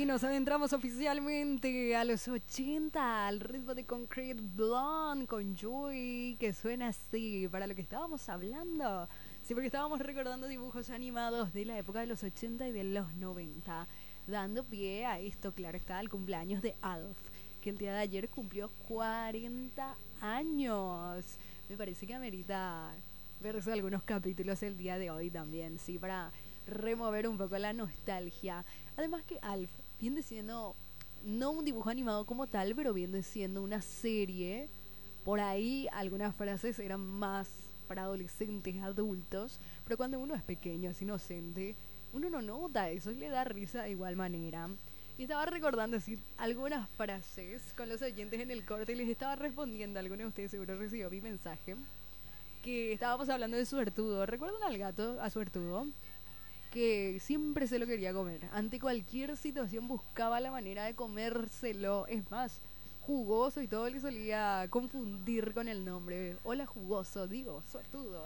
nos adentramos oficialmente a los 80 al ritmo de Concrete Blonde con Joy, que suena así, para lo que estábamos hablando. Sí, porque estábamos recordando dibujos animados de la época de los 80 y de los 90, dando pie a esto, claro está, el cumpleaños de Alf, que el día de ayer cumplió 40 años. Me parece que amerita verse algunos capítulos el día de hoy también, sí, para remover un poco la nostalgia. Además que Alf viene siendo no un dibujo animado como tal, pero viene siendo una serie. Por ahí algunas frases eran más para adolescentes, adultos, pero cuando uno es pequeño, es inocente, uno no nota eso y le da risa de igual manera. Y estaba recordando así algunas frases con los oyentes en el corte y les estaba respondiendo. Algunos de ustedes seguro recibió mi mensaje. Que estábamos hablando de Suertudo. ¿Recuerdan al gato, a Suertudo? Que siempre se lo quería comer. Ante cualquier situación buscaba la manera de comérselo. Es más, jugoso y todo le solía confundir con el nombre. Hola jugoso, digo, suertudo.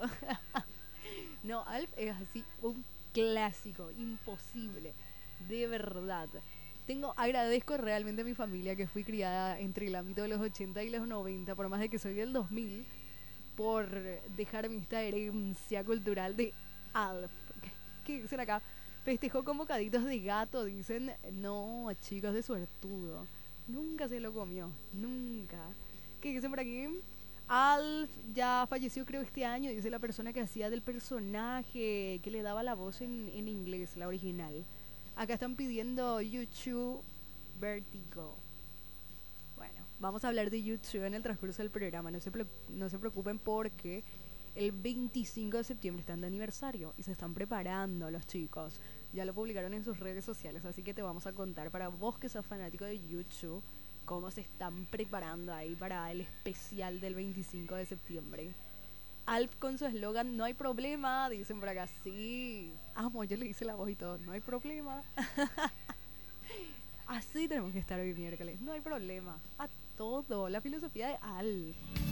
No, Alf es así un clásico, imposible, de verdad. Agradezco realmente a mi familia que fui criada entre el ámbito de los 80 y los 90, por más de que soy del 2000, por dejarme esta herencia cultural de Alf. ¿Qué dicen acá? Festejó con bocaditos de gato, dicen. No, chicos, de suertudo. Nunca se lo comió, nunca. ¿Qué dicen por aquí? Alf ya falleció creo este año, dice la persona que hacía del personaje, que le daba la voz en inglés, la original. Acá están pidiendo YouTube Vertigo. Bueno, vamos a hablar de YouTube en el transcurso del programa. No se preocupen porque el 25 de septiembre están de aniversario y se están preparando los chicos. Ya lo publicaron en sus redes sociales, así que te vamos a contar para vos que sos fanático de YouTube cómo se están preparando ahí para el especial del 25 de septiembre. Alf con su eslogan, no hay problema, dicen por acá, sí. Amo, yo le hice la voz y todo, no hay problema. Así tenemos que estar hoy miércoles, no hay problema. A todo, la filosofía de Alf.